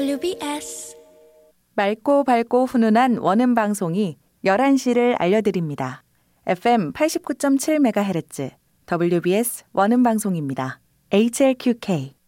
WBS 맑고 밝고 훈훈한 원음 방송이 11시를 알려드립니다. FM 89.7MHz WBS 원음 방송입니다. HLQK